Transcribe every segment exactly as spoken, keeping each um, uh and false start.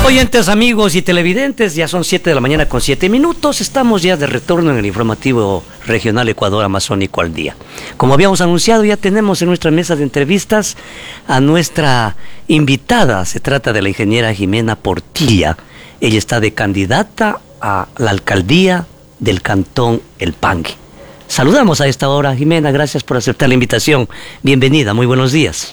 Oyentes, amigos y televidentes, ya son siete de la mañana con siete minutos. Estamos ya de retorno en el informativo regional Ecuador Amazónico al día. Como habíamos anunciado, ya tenemos en nuestra mesa de entrevistas a nuestra invitada. Se trata de la ingeniera Jimena Portilla. Ella está de candidata a la alcaldía del Cantón El Pangui. Saludamos a esta hora, Jimena, gracias por aceptar la invitación. Bienvenida, muy buenos días.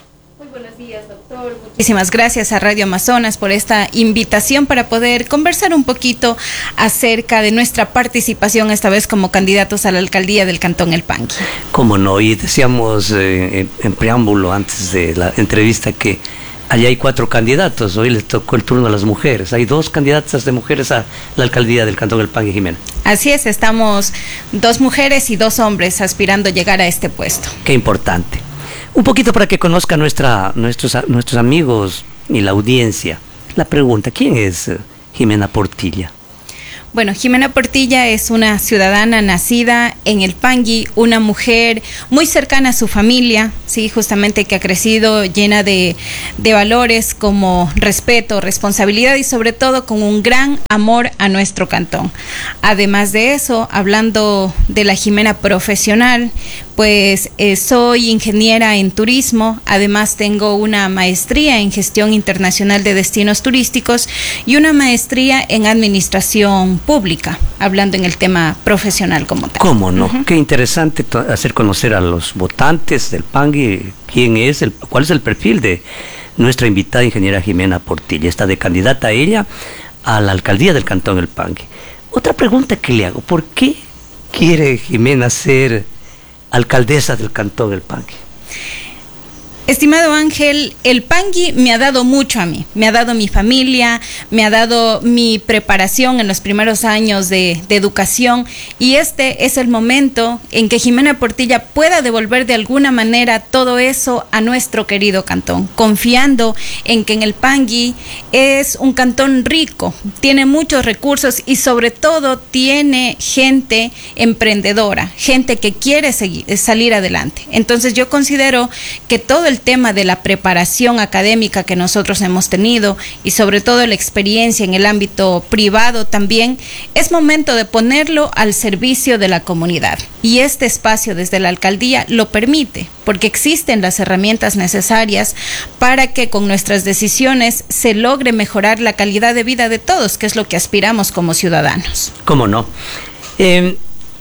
Muchísimas gracias a Radio Amazonas por esta invitación para poder conversar un poquito acerca de nuestra participación, esta vez como candidatos a la alcaldía del Cantón El Pangui. Cómo no, y decíamos eh, en preámbulo antes de la entrevista que allá hay cuatro candidatos, hoy les tocó el turno a las mujeres. Hay dos candidatas de mujeres a la alcaldía del Cantón El Pangui, Jimena. Así es, estamos dos mujeres y dos hombres aspirando a llegar a este puesto. Qué importante. Un poquito para que conozcan nuestra, nuestros, nuestros amigos y la audiencia. La pregunta, ¿quién es Jimena Portilla? Bueno, Jimena Portilla es una ciudadana nacida en El Pangui, una mujer muy cercana a su familia, sí, justamente que ha crecido llena de, de valores como respeto, responsabilidad y sobre todo con un gran amor a nuestro cantón. Además de eso, hablando de la Jimena profesional, pues eh, soy ingeniera en turismo, además tengo una maestría en gestión internacional de destinos turísticos y una maestría en administración pública, hablando en el tema profesional como tal. ¿Cómo no? Uh-huh. Qué interesante hacer conocer a los votantes del Pangui quién es, el, cuál es el perfil de nuestra invitada ingeniera Jimena Portilla. Está de candidata a ella a la alcaldía del Cantón El Pangui. Otra pregunta que le hago, ¿por qué quiere Jimena ser alcaldesa del Cantón El Pangui? Estimado Ángel, el Pangui me ha dado mucho a mí, me ha dado mi familia, me ha dado mi preparación en los primeros años de, de educación y este es el momento en que Jimena Portilla pueda devolver de alguna manera todo eso a nuestro querido cantón, confiando en que en el Pangui es un cantón rico, tiene muchos recursos y sobre todo tiene gente emprendedora, gente que quiere seguir, salir adelante. Entonces yo considero que todo el tema de la preparación académica que nosotros hemos tenido y sobre todo la experiencia en el ámbito privado también, es momento de ponerlo al servicio de la comunidad. Y este espacio desde la alcaldía lo permite, porque existen las herramientas necesarias para que con nuestras decisiones se logre mejorar la calidad de vida de todos, que es lo que aspiramos como ciudadanos. ¿Cómo no? Eh,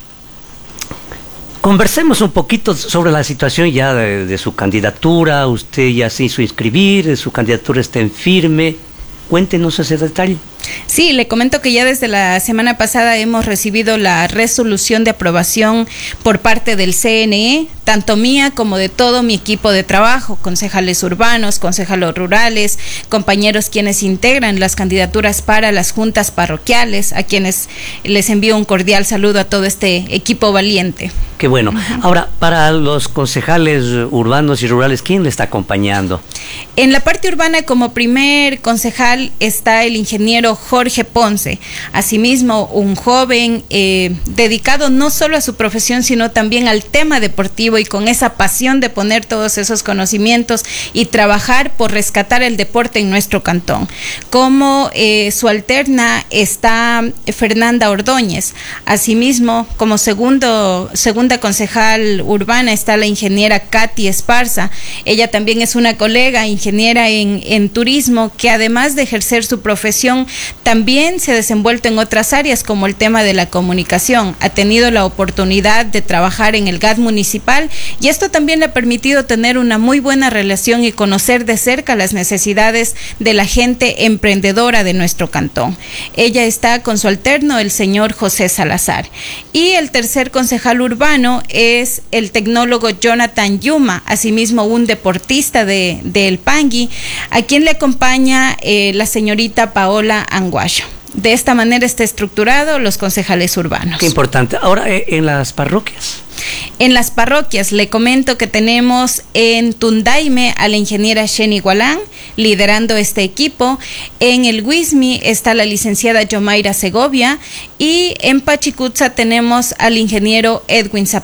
Conversemos un poquito sobre la situación ya de, de su candidatura. Usted ya se hizo inscribir, su candidatura está en firme. Cuéntenos ese detalle. Sí, le comento que ya desde la semana pasada hemos recibido la resolución de aprobación por parte del C N E, tanto mía como de todo mi equipo de trabajo, concejales urbanos, concejales rurales, compañeros quienes integran las candidaturas para las juntas parroquiales, a quienes les envío un cordial saludo a todo este equipo valiente. Qué bueno. Uh-huh. Ahora, para los concejales urbanos y rurales, ¿quién le está acompañando? En la parte urbana, como primer concejal, está el ingeniero Jorge Ponce, asimismo un joven eh, dedicado no solo a su profesión, sino también al tema deportivo y con esa pasión de poner todos esos conocimientos y trabajar por rescatar el deporte en nuestro cantón. Como eh, su alterna está Fernanda Ordóñez, asimismo como segundo, segunda concejal urbana está la ingeniera Katy Esparza, ella también es una colega ingeniera en, en turismo que además de ejercer su profesión también se ha desenvuelto en otras áreas como el tema de la comunicación, ha tenido la oportunidad de trabajar en el G A T municipal y esto también le ha permitido tener una muy buena relación y conocer de cerca las necesidades de la gente emprendedora de nuestro cantón. Ella está con su alterno, el señor José Salazar. Y el tercer concejal urbano es el tecnólogo Jonathan Yuma, asimismo un deportista de, de El Pangui, a quien le acompaña eh, la señorita Paola Anguayo. De esta manera está estructurado los concejales urbanos. Qué importante. Ahora, eh, en las parroquias. En las parroquias, le comento que tenemos en Tundaime a la ingeniera Sheni Gualán, liderando este equipo. En el Huismi está la licenciada Yomaira Segovia y en Pachicutza tenemos al ingeniero Edwin Zapata.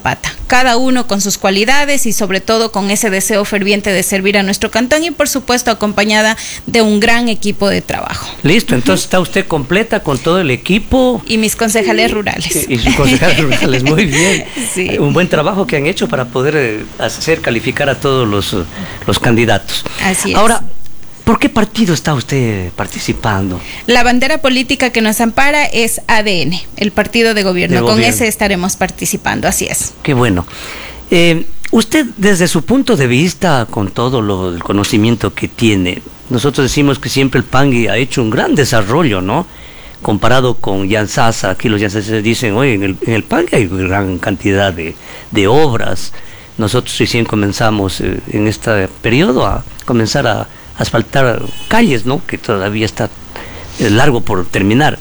cada uno con sus cualidades y sobre todo con ese deseo ferviente de servir a nuestro cantón y por supuesto acompañada de un gran equipo de trabajo. Listo, entonces está usted completa con todo el equipo. Y mis concejales rurales. Y, y sus concejales rurales, muy bien. Sí. Un buen trabajo que han hecho para poder eh, hacer calificar a todos los, los candidatos. Así es. Ahora, ¿por qué partido está usted participando? La bandera política que nos ampara es A D N, el partido de gobierno. De Con gobierno. ese estaremos participando, así es. Qué bueno. Eh, usted, desde su punto de vista, con todo lo, el conocimiento que tiene, nosotros decimos que siempre el Pangui ha hecho un gran desarrollo, ¿no? Comparado con Yansasa, aquí los yansases dicen, oye, en el, en el Pangui hay gran cantidad de, de obras. Nosotros recién comenzamos eh, en este periodo a comenzar a asfaltar calles, ¿no? Que todavía está eh, largo por terminar.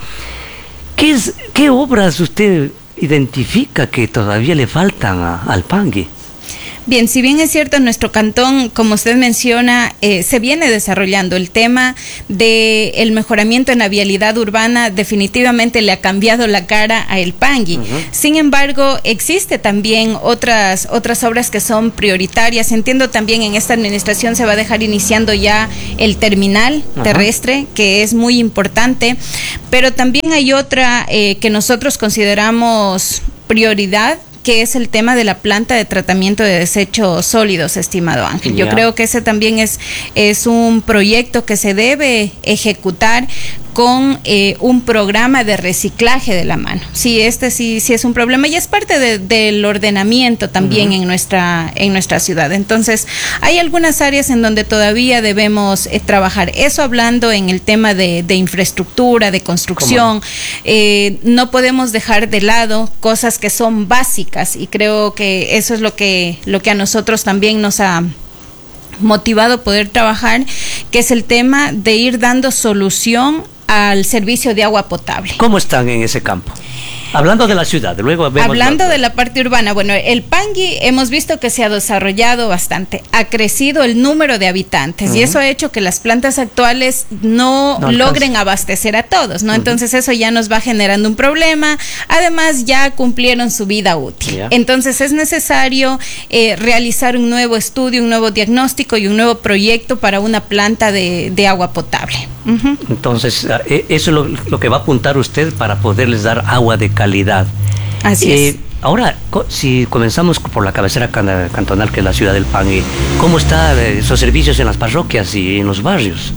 ¿Qué es, qué obras usted identifica que todavía le faltan a, al Pangui? Bien, si bien es cierto, en nuestro cantón, como usted menciona, eh, se viene desarrollando el tema del mejoramiento en la vialidad urbana, definitivamente le ha cambiado la cara a el Pangui. Uh-huh. Sin embargo, existe también otras, otras obras que son prioritarias. Entiendo también en esta administración se va a dejar iniciando ya el terminal uh-huh. terrestre, que es muy importante, pero también hay otra eh, que nosotros consideramos prioridad, que es el tema de la planta de tratamiento de desechos sólidos, estimado Ángel. Yo yeah. creo que ese también es, es un proyecto que se debe ejecutar con eh, un programa de reciclaje de la mano. Sí, este sí, sí es un problema y es parte de, del ordenamiento también uh-huh. en nuestra, en nuestra ciudad. Entonces, hay algunas áreas en donde todavía debemos eh, trabajar. Eso hablando en el tema de, de infraestructura, de construcción. Eh, no podemos dejar de lado cosas que son básicas y creo que eso es lo que, lo que a nosotros también nos ha motivado poder trabajar, que es el tema de ir dando solución al servicio de agua potable. ¿Cómo están en ese campo? Hablando de la ciudad, luego vemos Hablando la... de la parte urbana, bueno, el Pangui hemos visto que se ha desarrollado bastante, ha crecido el número de habitantes uh-huh. y eso ha hecho que las plantas actuales no, no logren abastecer a todos, ¿no? Uh-huh. Entonces eso ya nos va generando un problema, además ya cumplieron su vida útil. Yeah. Entonces es necesario eh, realizar un nuevo estudio, un nuevo diagnóstico y un nuevo proyecto para una planta de, de agua potable. Uh-huh. Entonces, eso es lo, lo que va a apuntar usted para poderles dar agua de calidad. Así eh, es. Ahora, si comenzamos por la cabecera cantonal, que es la ciudad del Pangui, ¿cómo están esos servicios en las parroquias y en los barrios?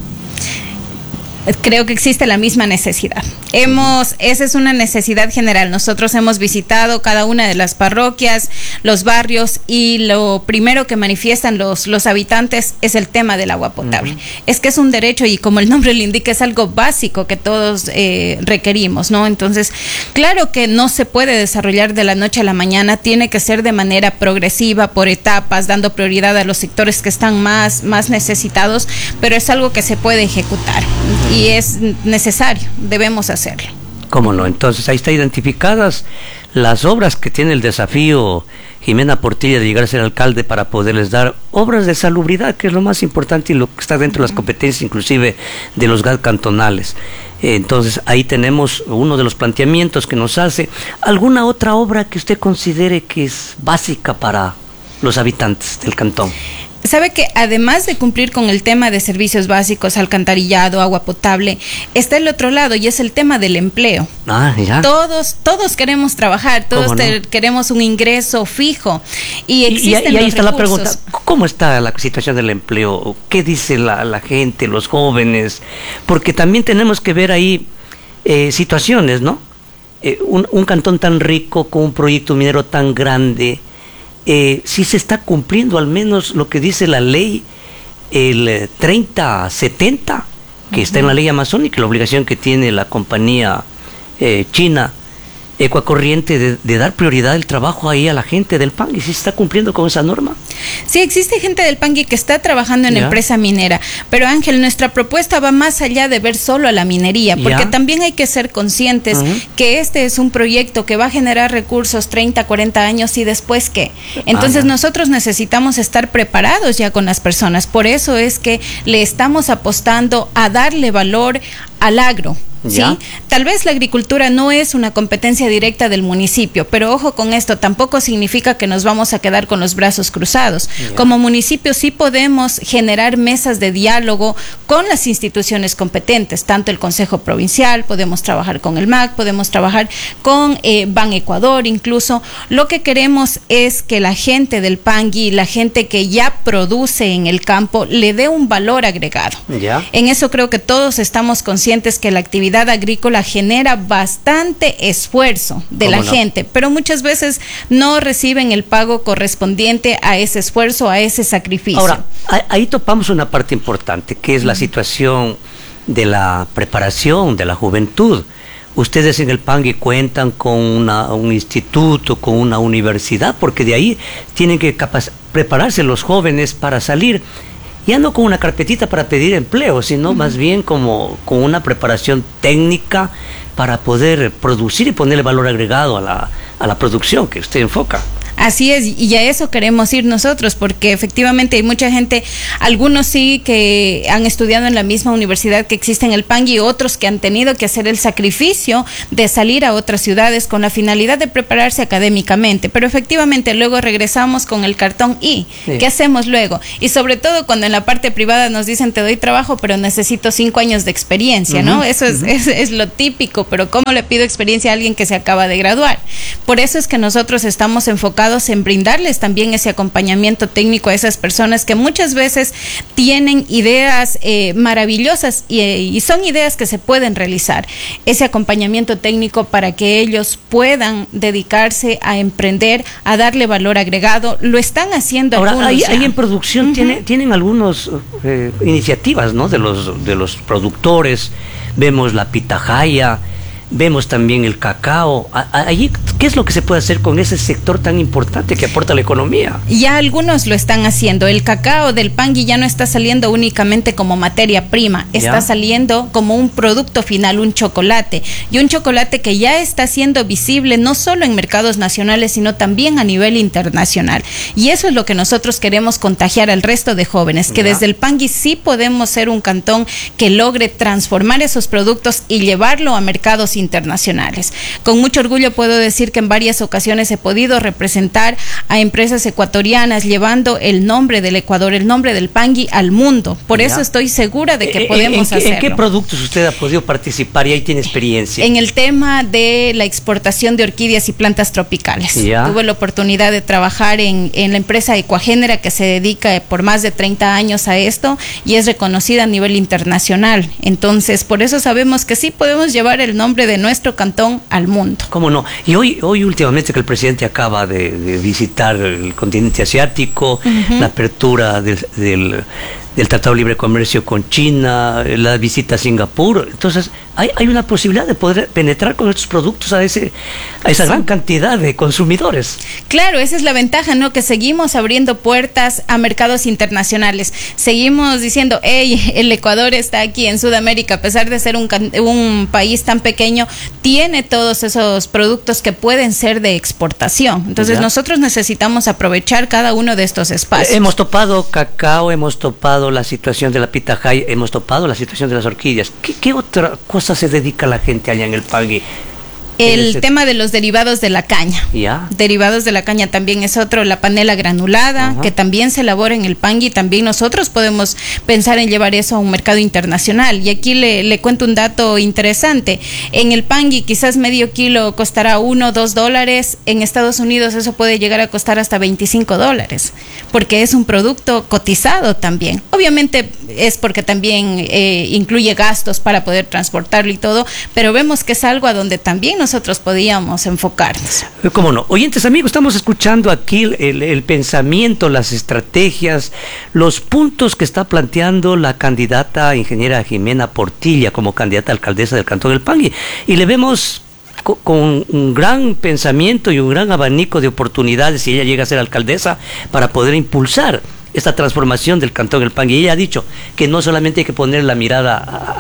Creo que existe la misma necesidad. Hemos, esa es una necesidad general. Nosotros hemos visitado cada una de las parroquias, los barrios, y lo primero que manifiestan los, los habitantes es el tema del agua potable. Uh-huh. Es que es un derecho y, como el nombre le indica, es algo básico que todos eh, requerimos, ¿no? Entonces, claro que no se puede desarrollar de la noche a la mañana, tiene que ser de manera progresiva, por etapas, dando prioridad a los sectores que están más, más necesitados, pero es algo que se puede ejecutar. Uh-huh. Y es necesario, debemos hacerlo. ¿Cómo no? Entonces ahí están identificadas las obras que tiene el desafío Jimena Portilla de llegar a ser alcalde, para poderles dar obras de salubridad, que es lo más importante y lo que está dentro de las competencias inclusive de los G A D cantonales. Entonces ahí tenemos uno de los planteamientos que nos hace. ¿Alguna otra obra que usted considere que es básica para los habitantes del cantón? Sabe que además de cumplir con el tema de servicios básicos, alcantarillado, agua potable, está el otro lado y es el tema del empleo. Ah, ya. Todos, todos queremos trabajar, todos no? te, queremos un ingreso fijo y existen y, y ahí los está recursos. La pregunta, ¿cómo está la situación del empleo? ¿Qué dice la, la gente, los jóvenes? Porque también tenemos que ver ahí eh, situaciones, ¿no? Eh, un, un cantón tan rico, con un proyecto minero tan grande, Eh, si se está cumpliendo al menos lo que dice la ley, el eh, treinta setenta, que uh-huh. está en la ley amazónica, la obligación que tiene la compañía eh, china Ecuacorriente de, de dar prioridad al trabajo ahí a la gente del Pangui. ¿Sí se está cumpliendo con esa norma? Sí, existe gente del Pangui que está trabajando en ¿Ya? empresa minera, pero Ángel, nuestra propuesta va más allá de ver solo a la minería, porque ¿Ya? también hay que ser conscientes uh-huh. que este es un proyecto que va a generar recursos treinta, cuarenta años y después ¿qué? Entonces ah, nosotros necesitamos estar preparados ya con las personas, por eso es que le estamos apostando a darle valor al agro, ¿sí? Tal vez la agricultura no es una competencia directa del municipio, pero ojo con esto, tampoco significa que nos vamos a quedar con los brazos cruzados. Yeah. Como municipio sí podemos generar mesas de diálogo con las instituciones competentes, tanto el Consejo Provincial, podemos trabajar con el M A C, podemos trabajar con eh, Ban Ecuador incluso. Lo que queremos es que la gente del Pangui, la gente que ya produce en el campo, le dé un valor agregado. Yeah. En eso creo que todos estamos conscientes que la actividad agrícola genera bastante esfuerzo de la no? gente, pero muchas veces no reciben el pago correspondiente a ese esfuerzo, a ese sacrificio. Ahora, ahí topamos una parte importante, que es la situación de la preparación de la juventud. Ustedes en el Pangui cuentan con una, un instituto, con una universidad, porque de ahí tienen que capaz, prepararse los jóvenes para salir. Ya no con una carpetita para pedir empleo, sino uh-huh. más bien como con una preparación técnica para poder producir y ponerle valor agregado a la, a la producción que usted enfoca. Así es, y a eso queremos ir nosotros, porque efectivamente hay mucha gente, algunos sí que han estudiado en la misma universidad que existe en el Pangui, otros que han tenido que hacer el sacrificio de salir a otras ciudades con la finalidad de prepararse académicamente, pero efectivamente luego regresamos con el cartón I. Sí. ¿Qué hacemos luego? Y sobre todo cuando en la parte privada nos dicen te doy trabajo, pero necesito cinco años de experiencia, uh-huh. ¿no? Eso es, uh-huh. es, es lo típico, pero ¿cómo le pido experiencia a alguien que se acaba de graduar? Por eso es que nosotros estamos enfocados en brindarles también ese acompañamiento técnico a esas personas que muchas veces tienen ideas eh, maravillosas y, y son ideas que se pueden realizar. Ese acompañamiento técnico para que ellos puedan dedicarse a emprender, a darle valor agregado. Lo están haciendo. Ahora, algunos ahí, ya. ahí en producción uh-huh. tiene, tienen algunas eh, iniciativas, ¿no? de los, de los productores. Vemos la pitahaya, vemos también el cacao. Allí, ¿qué es lo que se puede hacer con ese sector tan importante que aporta a la economía? Ya algunos lo están haciendo. El cacao del Pangui ya no está saliendo únicamente como materia prima, está ¿Ya? saliendo como un producto final, un chocolate. Y un chocolate que ya está siendo visible no solo en mercados nacionales, sino también a nivel internacional. Y eso es lo que nosotros queremos contagiar al resto de jóvenes, que ¿Ya? desde el Pangui sí podemos ser un cantón que logre transformar esos productos y llevarlo a mercados internacionales. internacionales. Con mucho orgullo puedo decir que en varias ocasiones he podido representar a empresas ecuatorianas llevando el nombre del Ecuador, el nombre del Pangui al mundo. Por ya. eso estoy segura de que eh, podemos ¿en, en, hacerlo. ¿En qué productos usted ha podido participar y ahí tiene experiencia? En el tema de la exportación de orquídeas y plantas tropicales. Ya. Tuve la oportunidad de trabajar en, en la empresa Ecuagénera, que se dedica por más de treinta años a esto y es reconocida a nivel internacional. Entonces, por eso sabemos que sí podemos llevar el nombre de de nuestro cantón al mundo. ¿Cómo no? Y hoy, hoy últimamente que el presidente acaba de, de visitar el continente asiático, uh-huh. la apertura del, del, del Tratado de Libre Comercio con China, la visita a Singapur, entonces hay, hay una posibilidad de poder penetrar con estos productos a ese a esa sí. gran cantidad de consumidores. Claro, esa es la ventaja, ¿no? Que seguimos abriendo puertas a mercados internacionales. Seguimos diciendo, hey, el Ecuador está aquí en Sudamérica, a pesar de ser un, un país tan pequeño, tiene todos esos productos que pueden ser de exportación. Entonces, ¿Ya? nosotros necesitamos aprovechar cada uno de estos espacios. Hemos topado cacao, hemos topado la situación de la pitahaya, hemos topado la situación de las orquídeas. ¿Qué, qué otra cosa se dedica la gente allá en el Pangui? El ese... tema de los derivados de la caña. ¿Ya? Derivados de la caña también es otro, la panela granulada, Ajá. que también se elabora en el Pangui. También nosotros podemos pensar en llevar eso a un mercado internacional. Y aquí le, le cuento un dato interesante. En el Pangui quizás medio kilo costará uno, dos dólares. En Estados Unidos eso puede llegar a costar hasta veinticinco dólares, porque es un producto cotizado también. Obviamente es porque también eh, incluye gastos para poder transportarlo y todo, pero vemos que es algo a donde también nosotros podíamos enfocarnos. ¿Cómo no? Oyentes amigos, estamos escuchando aquí el, el pensamiento, las estrategias, los puntos que está planteando la candidata ingeniera Jimena Portilla como candidata a alcaldesa del Cantón del Pangui, y le vemos con, con un gran pensamiento y un gran abanico de oportunidades si ella llega a ser alcaldesa para poder impulsar esta transformación del Cantón del Pangui. Y ella ha dicho que no solamente hay que poner la mirada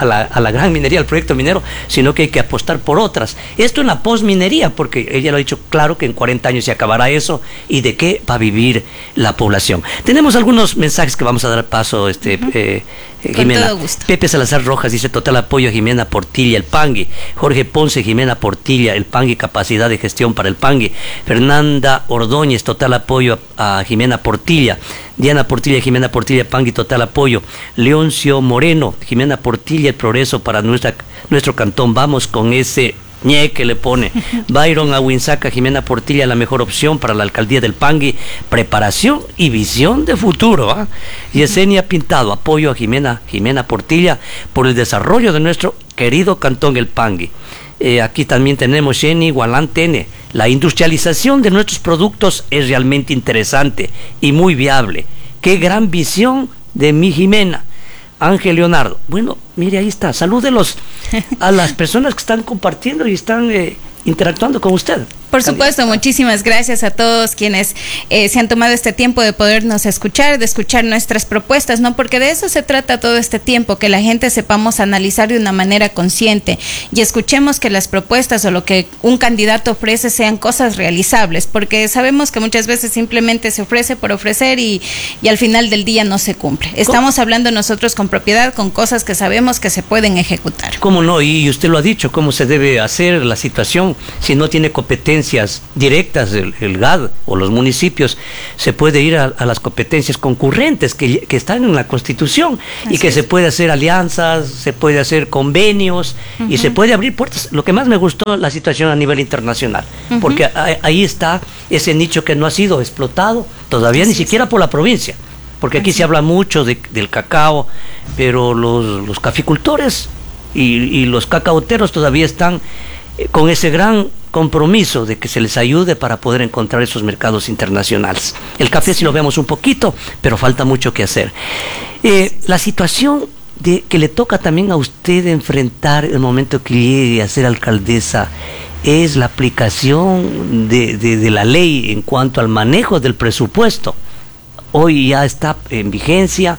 a, la, a la gran minería, al proyecto minero, sino que hay que apostar por otras. Esto es una posminería, porque ella lo ha dicho claro que en cuarenta años se acabará eso, y de qué va a vivir la población. Tenemos algunos mensajes que vamos a dar paso, este, uh-huh. eh, eh, Jimena. Pepe Salazar Rojas dice: total apoyo a Jimena Portilla, el Pangui. Jorge Ponce, Jimena Portilla, el Pangui, capacidad de gestión para el Pangui. Fernanda Ordóñez, total apoyo a, a Jimena Portilla. Diana Portilla, Jimena Portilla, Pangui, total apoyo. Leoncio Moreno, Jimena Portilla, el progreso para nuestra, nuestro cantón. Vamos con ese ñe que le pone. Byron Aguinzaca, Jimena Portilla, la mejor opción para la alcaldía del Pangui. Preparación y visión de futuro. ¿eh? Yesenia Pintado, apoyo a Jimena, Jimena Portilla por el desarrollo de nuestro querido cantón el Pangui. Eh, aquí también tenemos Jenny Gualantene. La industrialización de nuestros productos es realmente interesante y muy viable. Qué gran visión de mi Jimena. Ángel Leonardo. Bueno, mire, ahí está. Salúdelos a las personas que están compartiendo y están eh, interactuando con usted. Por supuesto, muchísimas gracias a todos quienes eh, se han tomado este tiempo de podernos escuchar, de escuchar nuestras propuestas, ¿no? Porque de eso se trata todo este tiempo, que la gente sepamos analizar de una manera consciente y escuchemos que las propuestas o lo que un candidato ofrece sean cosas realizables, porque sabemos que muchas veces simplemente se ofrece por ofrecer y, y al final del día no se cumple. Estamos hablando nosotros con propiedad, con cosas que sabemos que se pueden ejecutar. ¿Cómo no? Y usted lo ha dicho, cómo se debe hacer la situación si no tiene competencia directas, el, el G A D o los municipios, se puede ir a, a las competencias concurrentes que, que están en la Constitución. Así y que es. Se puede hacer alianzas, se puede hacer convenios uh-huh. y se puede abrir puertas. Lo que más me gustó la situación a nivel internacional, uh-huh. porque a, ahí está ese nicho que no ha sido explotado todavía, Así ni siquiera es. por la provincia, porque aquí Así. se habla mucho de, del cacao, pero los, los caficultores y, y los cacaoteros todavía están eh, con ese gran compromiso de que se les ayude para poder encontrar esos mercados internacionales. El café sí lo vemos un poquito, pero falta mucho que hacer. Eh, la situación de que le toca también a usted enfrentar el momento que llegue a ser alcaldesa es la aplicación de, de, de la ley en cuanto al manejo del presupuesto. Hoy ya está en vigencia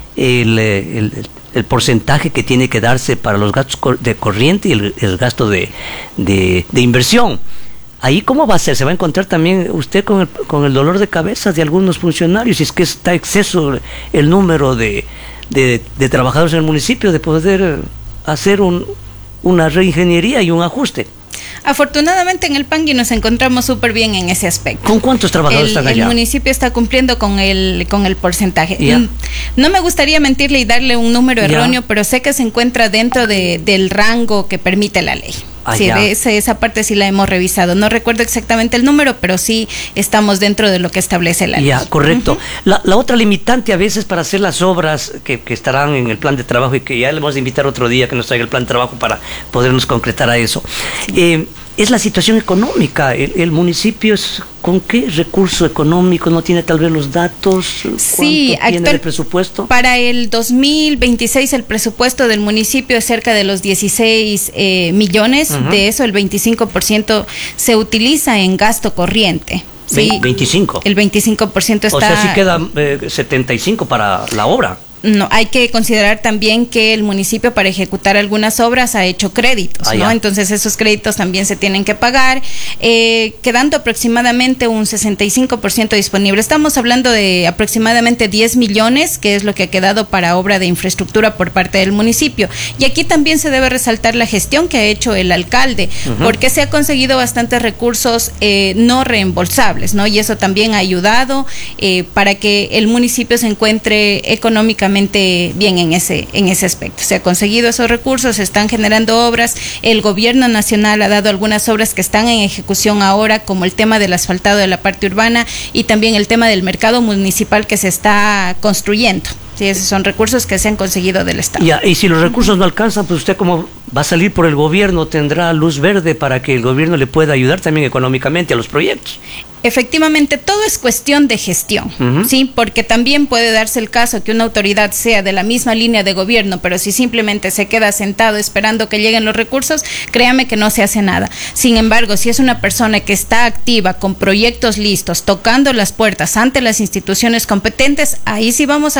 el, el, el el porcentaje que tiene que darse para los gastos de corriente y el, el gasto de, de, de inversión. Ahí, ¿cómo va a ser? ¿Se va a encontrar también usted con el, con el dolor de cabeza de algunos funcionarios, si es que está exceso el número de, de, de trabajadores en el municipio, de poder hacer un, una reingeniería y un ajuste? Afortunadamente en el Pangui nos encontramos súper bien en ese aspecto. ¿Con cuántos trabajadores el, están allá? El municipio está cumpliendo con el con el porcentaje. Yeah. No me gustaría mentirle y darle un número erróneo, yeah. pero sé que se encuentra dentro de, del rango que permite la ley. Ah, sí, de esa, esa parte sí la hemos revisado. No recuerdo exactamente el número, pero sí estamos dentro de lo que establece la ley. Ya, correcto. Uh-huh. la, la otra limitante a veces para hacer las obras que, que estarán en el plan de trabajo y que ya le vamos a invitar otro día que nos traiga el plan de trabajo para podernos concretar a eso. Sí. Eh, es la situación económica. El, el municipio es, ¿con qué recurso económico? ¿No tiene tal vez los datos? Sí, ¿Cuánto tiene el presupuesto? Para el dos mil veintiséis el presupuesto del municipio es cerca de los dieciséis eh, millones. Uh-huh. De eso el veinticinco por ciento se utiliza en gasto corriente. Sí, veinticinco. El veinticinco por ciento está... O sea, sí queda eh, setenta y cinco para la obra. No, hay que considerar también que el municipio para ejecutar algunas obras ha hecho créditos, ah, ¿no? Entonces esos créditos también se tienen que pagar, eh, quedando aproximadamente un sesenta y cinco por ciento disponible. Estamos hablando de aproximadamente diez millones, que es lo que ha quedado para obra de infraestructura por parte del municipio. Y aquí también se debe resaltar la gestión que ha hecho el alcalde, uh-huh. porque se ha conseguido bastantes recursos eh, no reembolsables, ¿no? Y eso también ha ayudado eh, para que el municipio se encuentre económicamente bien en ese en ese aspecto. Se ha conseguido esos recursos, se están generando obras, el gobierno nacional ha dado algunas obras que están en ejecución ahora, como el tema del asfaltado de la parte urbana y también el tema del mercado municipal que se está construyendo. Sí, esos son recursos que se han conseguido del Estado. Ya, y si los recursos no alcanzan, pues usted como va a salir por el gobierno, tendrá luz verde para que el gobierno le pueda ayudar también económicamente a los proyectos. Efectivamente, todo es cuestión de gestión, uh-huh. ¿sí? Porque también puede darse el caso que una autoridad sea de la misma línea de gobierno, pero si simplemente se queda sentado esperando que lleguen los recursos, créame que no se hace nada. Sin embargo, si es una persona que está activa, con proyectos listos, tocando las puertas ante las instituciones competentes, ahí sí vamos a conseguir.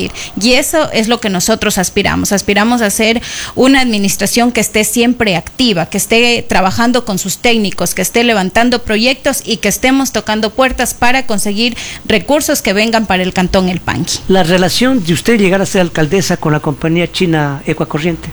seguir. Y eso es lo que nosotros aspiramos. Aspiramos a ser una administración que esté siempre activa, que esté trabajando con sus técnicos, que esté levantando proyectos y que estemos tocando puertas para conseguir recursos que vengan para el Cantón El Pangui. La relación de usted llegar a ser alcaldesa con la compañía china Ecuacorriente.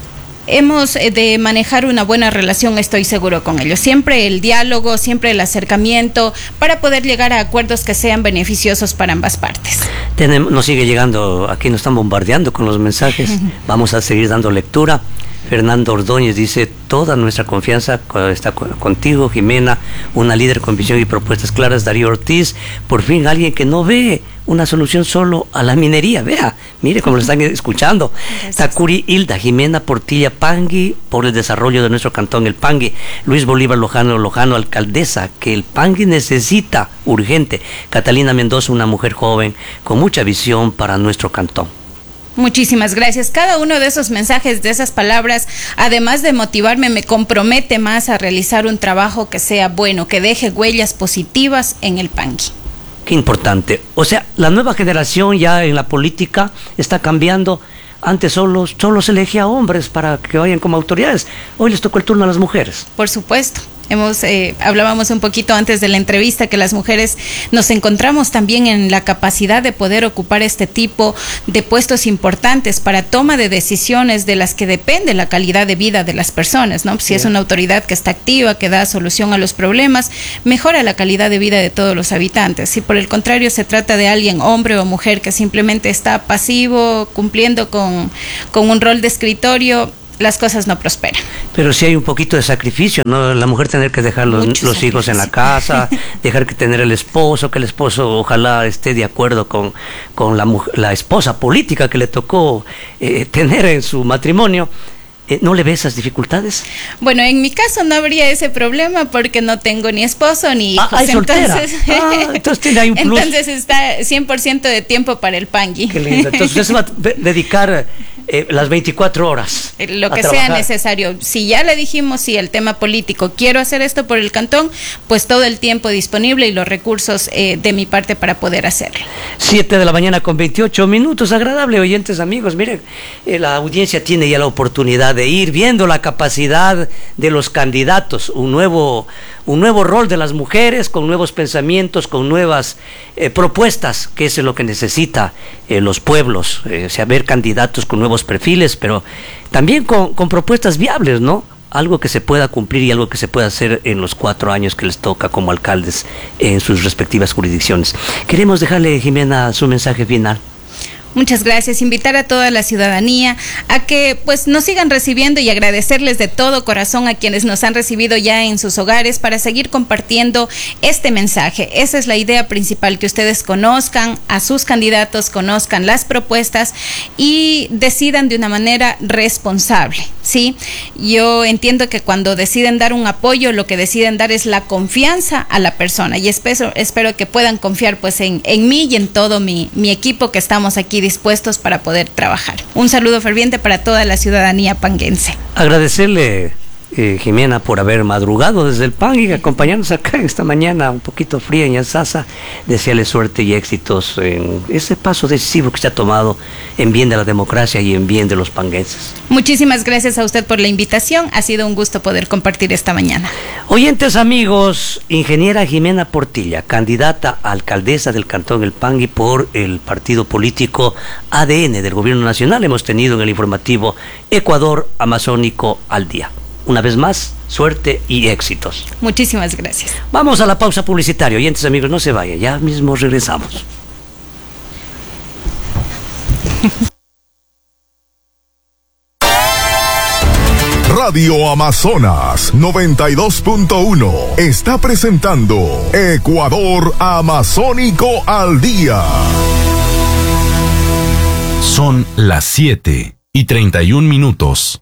Hemos de manejar una buena relación, estoy seguro, con ellos. Siempre el diálogo, siempre el acercamiento para poder llegar a acuerdos que sean beneficiosos para ambas partes. Tenemos, nos sigue llegando, aquí nos están bombardeando con los mensajes. Vamos a seguir dando lectura. Fernando Ordóñez dice: toda nuestra confianza está contigo, Jimena, una líder con visión y propuestas claras. Darío Ortiz: por fin alguien que no ve una solución solo a la minería. Vea, mire cómo lo están escuchando. Gracias. Takuri Hilda: Jimena Portilla Pangui, por el desarrollo de nuestro cantón El Pangui. Luis Bolívar Lojano Lojano, alcaldesa, que el Pangui necesita urgente. Catalina Mendoza: una mujer joven con mucha visión para nuestro cantón. Muchísimas gracias. Cada uno de esos mensajes, de esas palabras, además de motivarme, me compromete más a realizar un trabajo que sea bueno, que deje huellas positivas en el Pangui. Qué importante. O sea, la nueva generación ya en la política está cambiando. Antes solo, solo se elegía a hombres para que vayan como autoridades. Hoy les tocó el turno a las mujeres. Por supuesto. Hemos, eh, hablábamos un poquito antes de la entrevista que las mujeres nos encontramos también en la capacidad de poder ocupar este tipo de puestos importantes para toma de decisiones de las que depende la calidad de vida de las personas, ¿no? Si sí. Es una autoridad que está activa, que da solución a los problemas, mejora la calidad de vida de todos los habitantes. Si por el contrario se trata de alguien, hombre o mujer, que simplemente está pasivo, cumpliendo con, con un rol de escritorio, las cosas no prosperan. Pero sí hay un poquito de sacrificio, ¿no? La mujer tener que dejar los, los hijos en la casa, dejar que tener el esposo, que el esposo ojalá esté de acuerdo con, con la, la esposa política que le tocó eh, tener en su matrimonio. Eh, ¿No le ve esas dificultades? Bueno, en mi caso no habría ese problema porque no tengo ni esposo ni hijos. Ah, entonces, ah, entonces tiene ahí un plus. Entonces está cien por ciento de tiempo para el Pangui. Qué lindo. Entonces usted se va a dedicar eh, las veinticuatro horas. Lo que sea necesario. Si ya le dijimos, si el tema político, quiero hacer esto por el cantón, pues todo el tiempo disponible y los recursos eh, de mi parte para poder hacerlo. Siete de la mañana con veintiocho minutos. Agradable, oyentes, amigos. Miren, eh, la audiencia tiene ya la oportunidad de ir viendo la capacidad de los candidatos, un nuevo, un nuevo rol de las mujeres, con nuevos pensamientos, con nuevas eh, propuestas, que es lo que necesita eh, los pueblos, eh, o sea, ver candidatos con nuevos perfiles, pero también con, con propuestas viables, ¿no? Algo que se pueda cumplir y algo que se pueda hacer en los cuatro años que les toca como alcaldes en sus respectivas jurisdicciones. Queremos dejarle, Jimena, su mensaje final. Muchas gracias. Invitar a toda la ciudadanía a que pues nos sigan recibiendo y agradecerles de todo corazón a quienes nos han recibido ya en sus hogares para seguir compartiendo este mensaje. Esa es la idea principal, que ustedes conozcan a sus candidatos, conozcan las propuestas y decidan de una manera responsable, ¿sí? Yo entiendo que cuando deciden dar un apoyo, lo que deciden dar es la confianza a la persona y espero, espero que puedan confiar pues en, en mí y en todo mi, mi equipo que estamos aquí dispuestos para poder trabajar. Un saludo ferviente para toda la ciudadanía panguense. Agradecerle, eh, Jimena, por haber madrugado desde el Pangui y acompañarnos acá en esta mañana un poquito fría en Yantzaza. Desearle suerte y éxitos en ese paso decisivo que se ha tomado en bien de la democracia y en bien de los panguenses. Muchísimas gracias a usted por la invitación. Ha sido un gusto poder compartir esta mañana. Oyentes, amigos, ingeniera Jimena Portilla, candidata a alcaldesa del Cantón El Pangui por el partido político A D N del Gobierno Nacional. Hemos tenido en el informativo Ecuador Amazónico al Día. Una vez más, suerte y éxitos. Muchísimas gracias. Vamos a la pausa publicitaria. Oyentes, amigos, no se vayan, ya mismo regresamos. Radio Amazonas noventa y dos punto uno está presentando Ecuador Amazónico al Día. Son las siete y treinta y un minutos.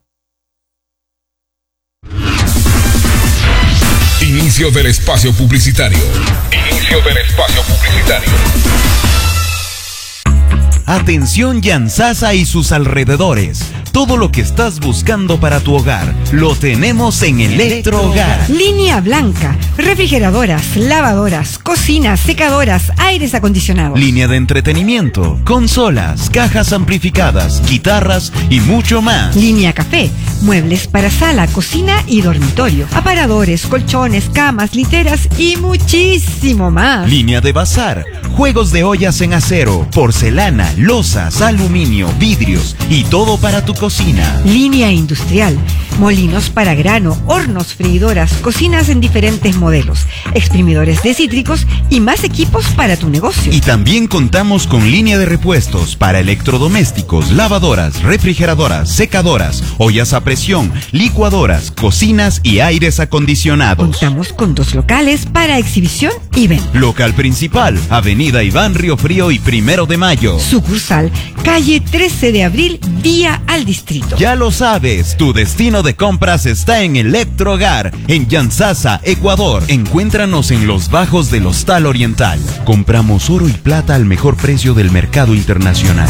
Inicio del espacio publicitario. Inicio del espacio publicitario. Atención Yanzasa y sus alrededores. Todo lo que estás buscando para tu hogar, lo tenemos en Electrohogar. Línea blanca, refrigeradoras, lavadoras, cocinas, secadoras, aires acondicionados. Línea de entretenimiento, consolas, cajas amplificadas, guitarras y mucho más. Línea café, muebles para sala, cocina y dormitorio, aparadores, colchones, camas, literas y muchísimo más. Línea de bazar, juegos de ollas en acero, porcelana, losas, aluminio, vidrios y todo para tu cocina. Línea industrial, molinos para grano, hornos, freidoras, cocinas en diferentes modelos, exprimidores de cítricos y más equipos para tu negocio. Y también contamos con línea de repuestos para electrodomésticos, lavadoras, refrigeradoras, secadoras, ollas a presión, licuadoras, cocinas y aires acondicionados. Contamos con dos locales para exhibición y venta. Local principal, Avenida Iván Riofrío y Primero de Mayo. Sucursal, calle trece de abril, vía al distrito. Ya lo sabes, tu destino de compras está en Electrohogar, en Yanzasa, Ecuador. Encuéntranos en los bajos del Hostal Oriental. Compramos oro y plata al mejor precio del mercado internacional.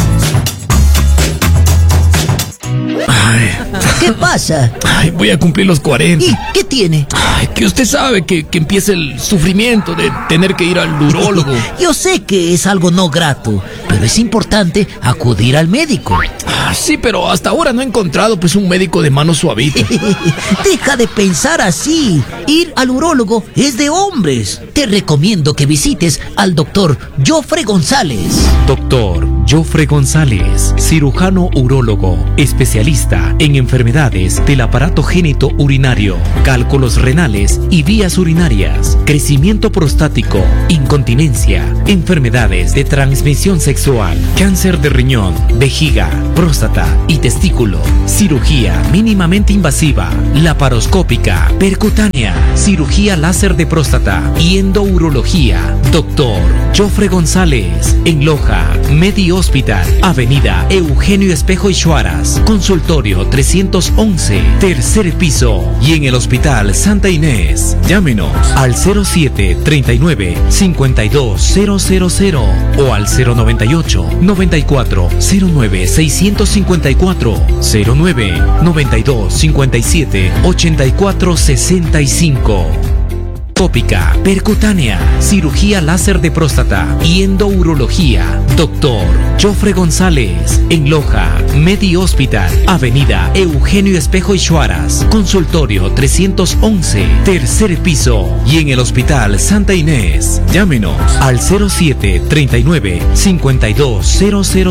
Ay. ¿Qué pasa? Ay, voy a cumplir los cuarenta. ¿Y qué tiene? Ay, que usted sabe que, que empieza el sufrimiento de tener que ir al urólogo. Yo sé que es algo no grato, pero es importante acudir al médico. Ah, sí, pero hasta ahora no he encontrado pues un médico de mano suavita. Deja de pensar así. Ir al urólogo es de hombres. Te recomiendo que visites al doctor Jofre González. Doctor Jofre González, cirujano urólogo, especialista en enfermedades del aparato genitourinario, cálculos renales y vías urinarias, crecimiento prostático, incontinencia, enfermedades de transmisión sexual, cáncer de riñón, vejiga, próstata y testículo, cirugía mínimamente invasiva, laparoscópica, percutánea, cirugía láser de próstata y endourología. Doctor Jofre González, en Loja, Medi Hospital, Avenida Eugenio Espejo y Chuaras, consultorio trescientos once, tercer piso, y en el Hospital Santa Inés. Llámenos al cero siete, treinta y nueve, cincuenta y dos, cero cero cero o al cero noventa y ocho, noventa y cuatro, cero nueve, seiscientos cincuenta y cuatro, cero nueve, noventa y dos, cincuenta y siete, ochenta y cuatro, sesenta y cinco. Tópica, percutánea, cirugía láser de próstata y endourología. Doctor Jofre González, en Loja, Medi Hospital, Avenida Eugenio Espejo y Chuaras, consultorio trescientos once, tercer piso, y en el Hospital Santa Inés. Llámenos al cero siete, treinta y nueve, cincuenta y dos, cero cero